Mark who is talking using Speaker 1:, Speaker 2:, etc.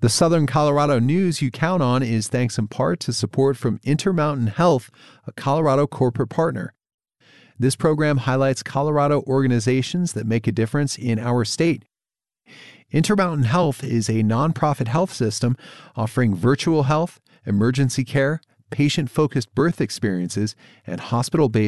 Speaker 1: The Southern Colorado news you count on is thanks in part to support from Intermountain Health, a Colorado corporate partner. This program highlights Colorado organizations that make a difference in our state. Intermountain Health is a nonprofit health system offering virtual health, emergency care, patient-focused birth experiences, and hospital-based